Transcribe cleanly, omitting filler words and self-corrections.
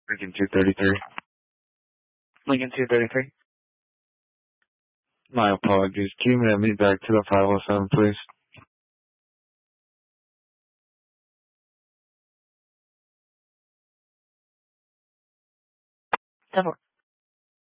Lincoln 233. Lincoln 233. My apologies. Can you minute me back to the 507, please? Ten